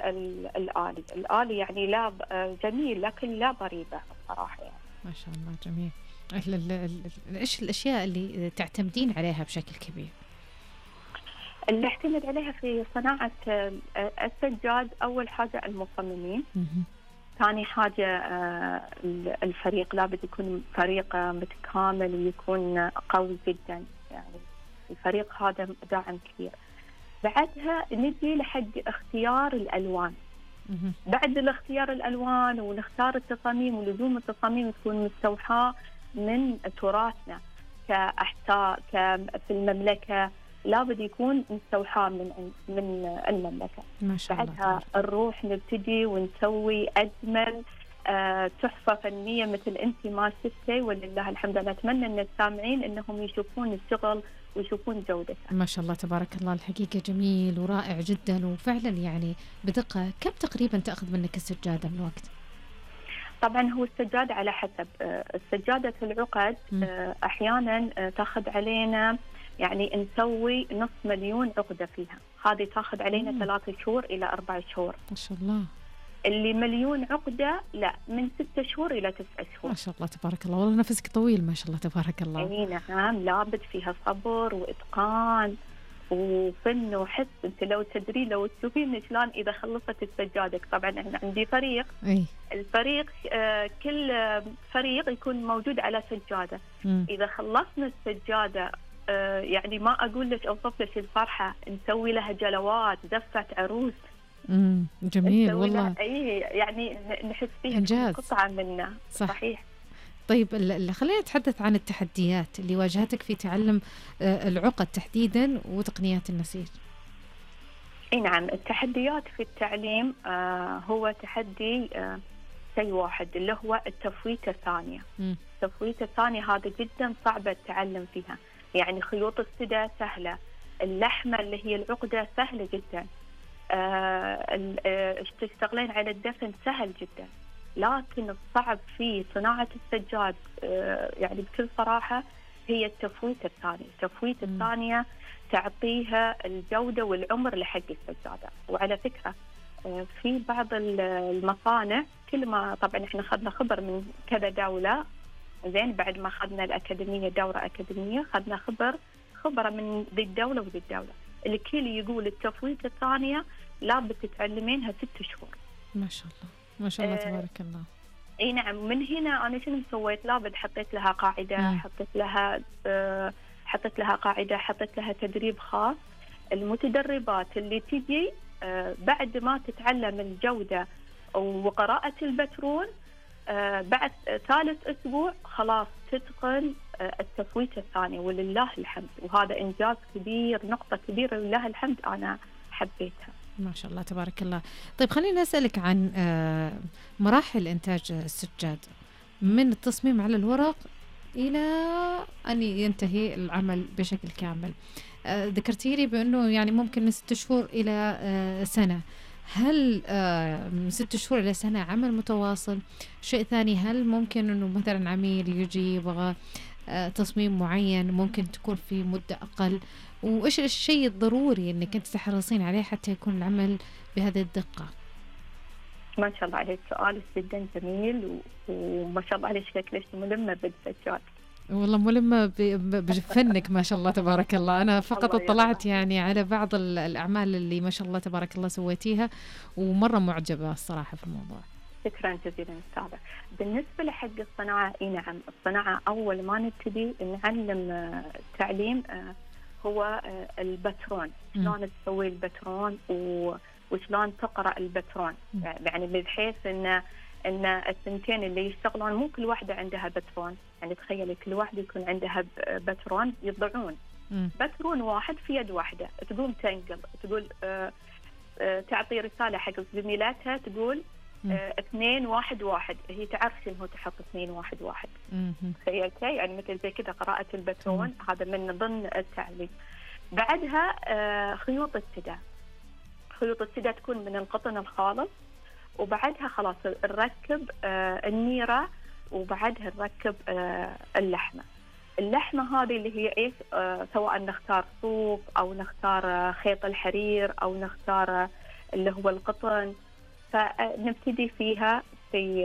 الآلي يعني لا جميل لكن لا ضريبة الصراحة يعني. ما شاء الله جميل. إيش الأشياء اللي تعتمدين عليها بشكل كبير؟ اللي اعتمد عليها في صناعة السجاد أول حاجة المصممين. ثاني حاجة الفريق لابد يكون فريق متكامل ويكون قوي جدا، يعني الفريق هذا داعم كبير. بعدها نجي لحق اختيار الألوان. بعد الاختيار الألوان ونختار التصاميم ولزوم التصاميم تكون مستوحاة من تراثنا كأحساء في المملكة، لابد يكون مستوحاة من المملكة. ما شاء الله. بعدها نروح نبتدي ونسوي أجمل تحفة فنية مثل أنت ما شفتي ولله الحمد. أنا أتمنى أن السامعين أنهم يشوفون الشغل ويشوفون جودته. ما شاء الله تبارك الله، الحقيقة جميل ورائع جدا وفعلا يعني بدقة. كم تقريبا تأخذ منك السجادة من وقت؟ طبعا هو السجادة على حسب. السجادة العقد أحيانا تأخذ علينا يعني نسوي 500,000 عقدة فيها، هذه تأخذ علينا 3 شهور إلى 4 شهور. ما شاء الله. اللي 1,000,000 عقدة لا من 6 شهور إلى 9 شهور. ما شاء الله تبارك الله، والله نفسك طويل ما شاء الله تبارك الله. أي نعم، لابد فيها صبر وإتقان وفن وحس. انت لو تدري لو تشوفين شلون اذا خلصت السجاده. طبعا احنا عندي فريق. الفريق كل فريق يكون موجود على سجاده. اذا خلصنا السجاده يعني ما اقول لك اوصف لك الفرحه. نسوي لها جلوات، دفه عروس. جميل والله. اي يعني نحس فيها إنجاز. قطعه منا. صحيح. طيب خلينا نتحدث عن التحديات اللي واجهتك في تعلم العقد تحديدا وتقنيات النسيج. اي نعم، التحديات في التعليم هو تحدي شيء واحد اللي هو التفويتة الثانية. التفويتة الثانية هذا جدا صعبة التعلم فيها. يعني خيوط السدى سهلة، اللحمة اللي هي العقدة سهلة جدا، تشتغلين على الدفن سهل جدا. لكن الصعب في صناعة السجاد يعني بكل صراحة هي التفويتة الثانية. التفويتة الثانية تعطيها الجودة والعمر لحق السجادة. وعلى فكرة في بعض المصانع كل ما طبعا احنا خدنا خبر من كذا دولة، زين بعد ما خدنا الأكاديمية دورة أكاديمية خدنا خبرة من ذي الدولة وذي الدولة. الكل يقول التفويتة الثانية لابد تتعلمينها 6 شهور. ما شاء الله ما شاء الله تبارك الله. اي نعم. من هنا انا شنو سويت؟ لابد حطيت لها قاعده، حطيت لها قاعده، حطيت لها تدريب خاص. المتدربات اللي تجي بعد ما تتعلم الجوده وقراءه البترون بعد 3 أسبوع خلاص تتقن التفويته الثانيه ولله الحمد. وهذا انجاز كبير، نقطه كبيره ولله الحمد انا حبيتها. ما شاء الله تبارك الله. طيب خليني أسألك عن مراحل إنتاج السجاد من التصميم على الورق إلى أن ينتهي العمل بشكل كامل. ذكرتي لي بأنه يعني ممكن من 6 شهور إلى سنة. هل من 6 شهور إلى سنة عمل متواصل؟ شيء ثاني، هل ممكن أنه مثلا عميل يجي يبغى تصميم معين ممكن تكون في مدة أقل؟ وإيش الشيء الضروري أنك أنت تحرصين عليه حتى يكون العمل بهذه الدقة؟ ما شاء الله عليك، سؤال جدا جميل وما شاء الله عليك شكلك ملمة بالسجاد. والله ملمة بفنك ما شاء الله تبارك الله. أنا فقط اطلعت يعني على بعض الأعمال اللي ما شاء الله تبارك الله سويتيها ومرة معجبة الصراحة في الموضوع. شكرا جزيلا أستاذة. بالنسبة لحق الصناعة، نعم الصناعة أول ما نبتدي نعلم التعليم هو البترون، شلون تسوي البترون وشلون تقرأ البترون. يعني بحيث إن الثنتين اللي يشتغلون مو كل واحدة عندها بترون. يعني تخيلي كل واحدة يكون عندها بترون يضعون بترون واحد في يد واحدة، تقوم تنقل تقول تعطي رسالة حق زميلاتها تقول 2 1 1. هي تعرف شنو تحط 2 1 1. تخيلتي؟ يعني مثل زي كذا قراءة البترون. هذا من ضمن التعليم. بعدها خيوط السدى. خيوط السدى تكون من القطن الخالص، وبعدها خلاص نركب النيرة، وبعدها نركب اللحمة. اللحمة هذه اللي هي إيش؟ سواء نختار صوف أو نختار خيط الحرير أو نختار اللي هو القطن. فنبتدي فيها في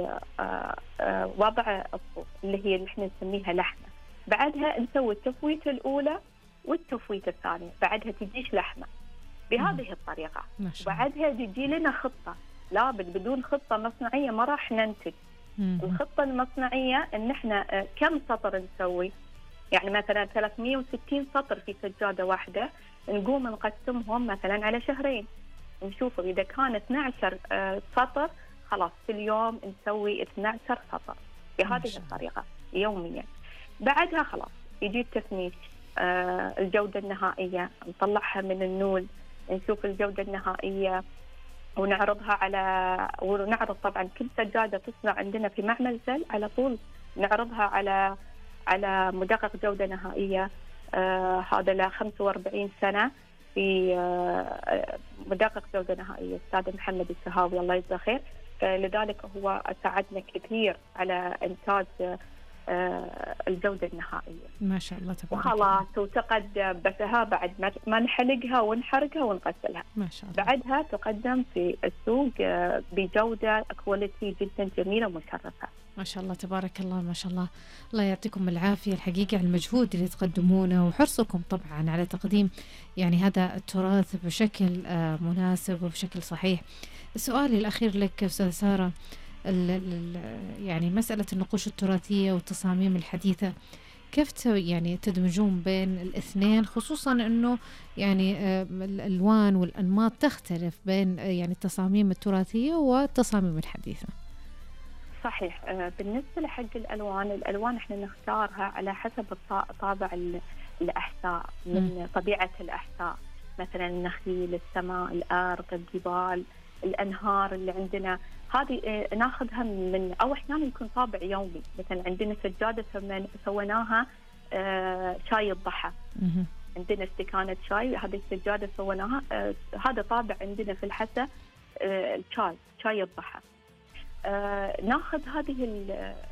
وضع الصوف اللي احنا نسميها لحمة. بعدها نسوي التفويتة الأولى والتفويتة الثانية، بعدها تجيش لحمة بهذه الطريقة. وبعدها تجي لنا خطة، لابد بدون خطة مصنعية ما راح ننتج. الخطة المصنعية إن إحنا كم سطر نسوي، يعني مثلا 360 سطر في سجادة واحدة، نقوم نقسمهم مثلا على شهرين، نشوف إذا كان 12 سطر خلاص في اليوم نسوي 12 سطر بهذه الطريقة يوميا. بعدها خلاص يجي التفنيش، الجودة النهائية نطلعها من النول، نشوف الجودة النهائية ونعرضها ونعرض طبعا كل سجادة تصنع عندنا في معمل زل على طول نعرضها على مدقق جودة نهائية. هذا له 45 سنة في مدقق جودة نهائية أستاذ محمد السهاوي الله يجزاه خير. لذلك هو ساعدنا كثير على إنتاج الجودة النهائية. ما شاء الله تبارك وخلاص وتقدم بسها بعد ما نحلقها ونحرقها ونغسلها. ما شاء الله. بعدها تقدم في السوق بجودة كواليتي جدا جميلة ومشرفة. ما شاء الله تبارك الله. ما شاء الله. الله يعطيكم العافية الحقيقة على المجهود اللي تقدمونه وحرصكم طبعا على تقديم يعني هذا التراث بشكل مناسب وبشكل صحيح. سؤالي الأخير لك أستاذة سارة، يعني مسألة النقوش التراثية والتصاميم الحديثة كيف يعني تدمجون بين الاثنين، خصوصا أنه يعني الألوان والأنماط تختلف بين يعني التصاميم التراثية والتصاميم الحديثة؟ صحيح. بالنسبة لحق الألوان احنا نختارها على حسب طابع الأحساء من طبيعة الأحساء، مثلا النخيل، السماء، الأرض، الجبال، الأنهار اللي عندنا، هذه ناخذها من أو أحيانا يكون طابع يومي. مثلا عندنا سجادة سويناها شاي الضحى، عندنا استكانة شاي، هذه السجادة سويناها هذا طابع عندنا في الحسا شاي الضحى. ناخذ هذه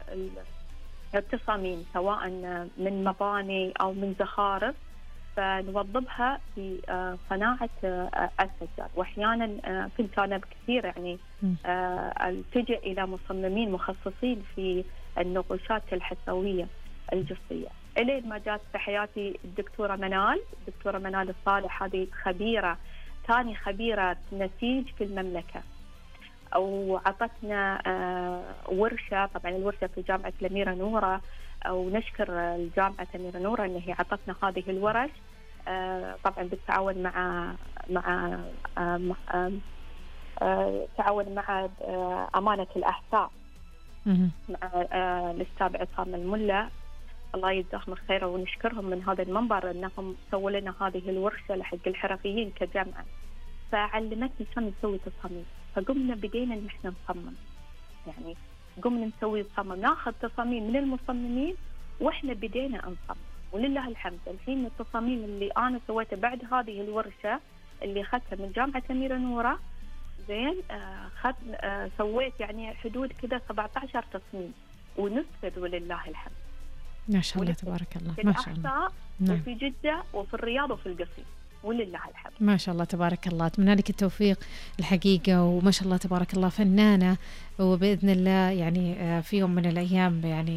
التصاميم سواء من مباني أو من زخارف، فنوظبها في صناعة السجاد. وأحيانا في جانب كثير يعني التجأ إلى مصممين مخصصين في النقوشات الحسوية الجصية. إلين ما جات في حياتي الدكتورة منال الصالح، هذه خبيرة ثاني خبيرة نسيج في المملكة، أو عطتنا ورشة. طبعا الورشة في جامعة الأميرة نورة، أو نشكر الجامعة الأميرة نورة أن هي عطتنا هذه الورش، طبعا بالتعاون مع أمانة الأحساء مع الأستاذ عصام الملا الله يجزاهم الخير، ونشكرهم من هذا المنبر أنهم سووا لنا هذه الورشة لحق الحرفيين كجامعة، فعلمتني شلون نسوي تصاميم. فقمنا بدينا ان احنا نصمم، يعني قمنا نصمم، ناخذ تصاميم من المصممين واحنا بدينا نصمم. ولله الحمد الحين التصاميم اللي انا سويتها بعد هذه الورشه اللي اخذتها من جامعه اميره نوره زين، سويت يعني حدود كذا 17 تصميم ونفذ ولله الحمد. ما شاء الله تبارك الله. ما شاء الله. وفي جده وفي الرياض وفي القصيم ولله الحمد. ما شاء الله تبارك الله. أتمنى لك التوفيق الحقيقة، وما شاء الله تبارك الله فنانة، وبإذن الله يعني في يوم من الأيام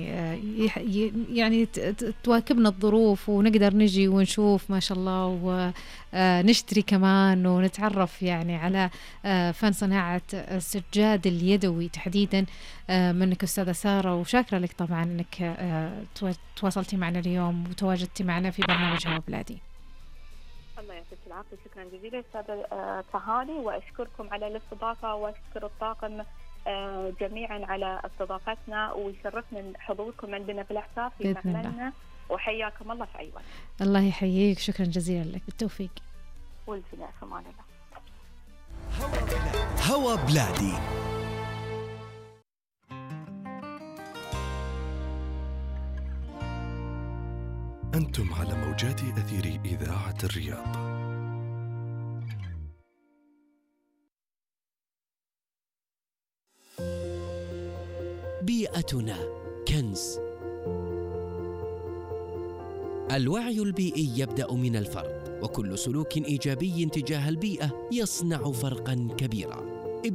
يعني تواكبنا الظروف ونقدر نجي ونشوف ما شاء الله، ونشتري كمان ونتعرف يعني على فن صناعة السجاد اليدوي تحديدا منك أستاذة سارة. وشاكرة لك طبعا أنك تواصلتي معنا اليوم وتواجدتي معنا في برنامج هوا بلادي. الله يعطيك العافية. شكرا جزيلا أستاذة تهاني، وأشكركم على الاستضافة، وأشكر الطاقم جميعا على استضافتنا، ويشرفنا حضوركم عندنا في الأحساء في معملنا، وحياكم الله في أي وقت. الله يحييك، شكرا جزيلا لك، بالتوفيق. والجميع في أمان الله. هوا بلادي. أنتم على موجات أثير إذاعة الرياض. بيئتنا كنز. الوعي البيئي يبدأ من الفرد، وكل سلوك إيجابي تجاه البيئة يصنع فرقاً كبيراً.